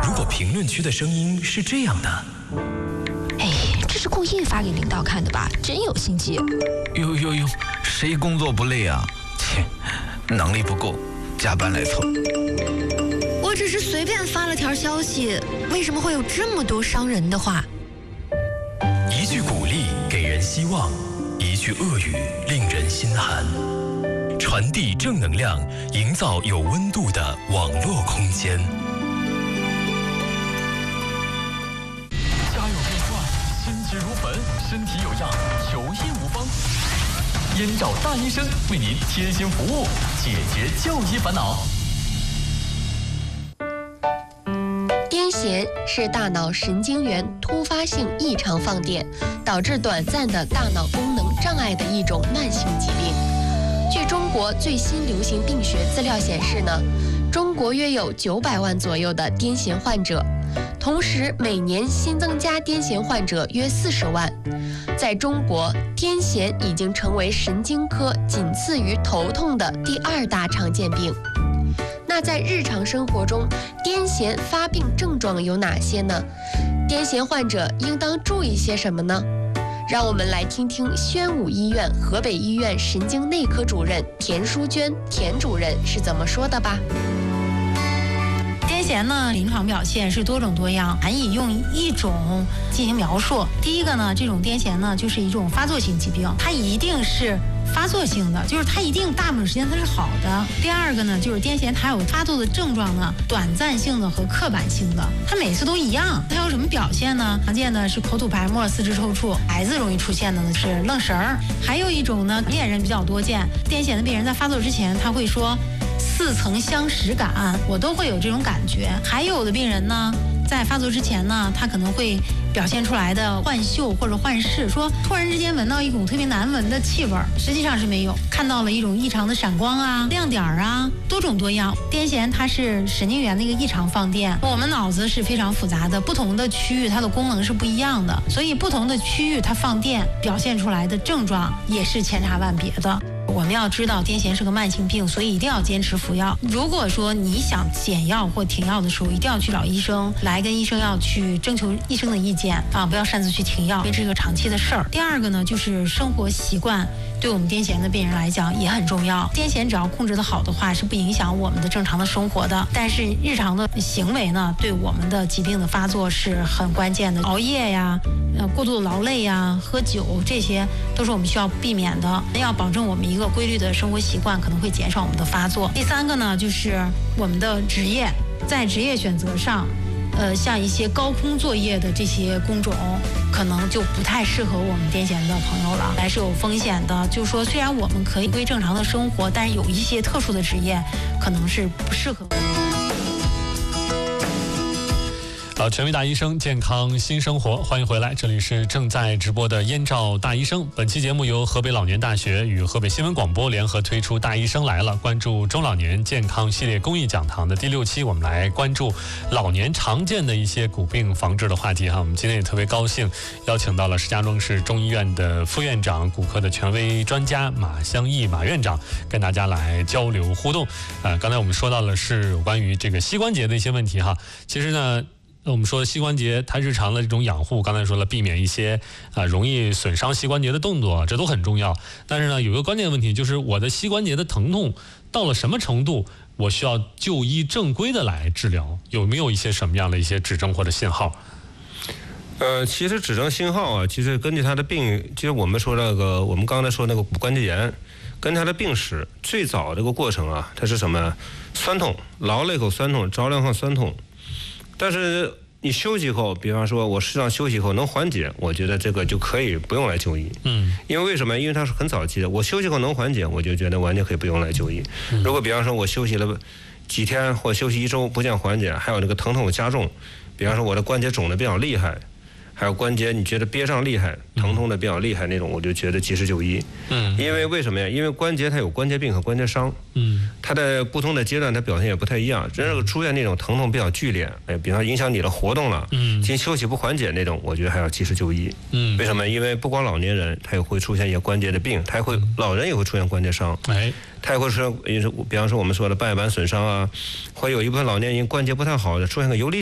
如果评论区的声音是这样的， 哎，这是故意发给领导看的吧？真有心机。 哟，谁工作不累啊？切，能力不够，加班来凑。 我只是随便发了条消息，为什么会有这么多伤人的话？ 一句鼓励给人希望，一句恶语令人心寒。传递正能量，营造有温度的网络空间。 家有变幻，心急如焚，身体有恙，求医无方。燕赵大医生为您贴心服务，解决就医烦恼。 癫痫是大脑神经元突发性异常放电，导致短暂的大脑功能障碍的一种慢性疾病。据中国最新流行病学资料显示呢，中国约有900万左右的癫痫患者，同时每年新增加癫痫患者约40万。在中国，癫痫已经成为神经科仅次于头痛的第2大常见病。那在日常生活中，癫痫发病症状有哪些呢？癫痫患者应当注意些什么呢？让我们来听听宣武医院河北医院神经内科主任田淑娟田主任是怎么说的吧。 癫痫呢，临床表现是多种多样，难以用一种进行描述。第一个呢，这种癫痫呢就是一种发作性疾病，它一定是发作性的，就是它一定大部分时间它是好的。第二个呢，就是癫痫它有发作的症状呢，短暂性的和刻板性的，它每次都一样。它有什么表现呢？常见的是口吐白沫、四肢抽搐，孩子容易出现的呢是愣神儿。还有一种呢，恋人比较多见，癫痫的病人在发作之前他会说似曾相识感，我都会有这种感觉。还有的病人呢，在发作之前呢，他可能会表现出来的幻嗅或者幻视，说突然之间闻到一股特别难闻的气味，实际上是没有，看到了一种异常的闪光啊、亮点啊，多种多样。癫痫它是神经元的一个异常放电，我们脑子是非常复杂的，不同的区域它的功能是不一样的，所以不同的区域它放电表现出来的症状也是千差万别的。我们要知道癫痫是个慢性病，所以一定要坚持服药。如果说你想减药或停药的时候，一定要去找医生，来跟医生要去征求医生的意见啊，不要擅自去停药，因为这是个长期的事儿。第二个呢，就是生活习惯对我们癫痫的病人来讲也很重要。癫痫只要控制得好的话，是不影响我们的正常的生活的。但是日常的行为呢，对我们的疾病的发作是很关键的。熬夜呀，过度的劳累呀，喝酒，这些都是我们需要避免的。要保证我们一个规律的生活习惯，可能会减少我们的发作。第三个呢，就是我们的职业，在职业选择上，像一些高空作业的这些工种，可能就不太适合我们癫痫的朋友了，还是有风险的。就是说，虽然我们可以归正常的生活，但是有一些特殊的职业可能是不适合。 权威大医生健康新生活，欢迎回来，这里是正在直播的燕赵大医生。本期节目由河北老年大学与河北新闻广播联合推出大医生来了关注中老年健康系列公益讲堂的第6期，我们来关注老年常见的一些骨病防治的话题哈。我们今天也特别高兴邀请到了石家庄市中医院的副院长、骨科的权威专家马湘义马院长，跟大家来交流互动。刚才我们说到了是有关于这个膝关节的一些问题哈。其实呢，我们说膝关节它日常的这种养护，刚才说了避免一些容易损伤膝关节的动作，这都很重要。但是呢，有一个关键问题，就是我的膝关节的疼痛到了什么程度，我需要就医正规的来治疗，有没有一些什么样的一些指征或者信号？ 其实指征信号啊，其实根据他的病，其实我们说我们刚才说那个骨关节炎，跟他的病史最早这个过程啊，它是什么？酸痛，劳了以后酸痛，着凉后酸痛。但是你休息后，比方说我适当休息后能缓解，我觉得这个就可以不用来就医。因为什么？因为它是很早期的，我休息后能缓解，我就觉得完全可以不用来就医。如果比方说我休息了几天或休息1周不见缓解，还有这个疼痛加重，比方说我的关节肿的比较厉害，还有关节你觉得憋胀厉害、疼痛的比较厉害那种，我就觉得及时就医。因为为什么呀？因为关节它有关节病和关节伤，它的不同的阶段它表现也不太一样。真是出现那种疼痛比较剧烈，比方影响你的活动了，进行休息不缓解那种，我觉得还要及时就医。为什么？因为不光老年人，他也会出现一些关节的病，他也会老人也会出现关节伤，他也会出现，比方说我们说的半月板损伤啊，会有一部分老年人关节不太好的出现个游离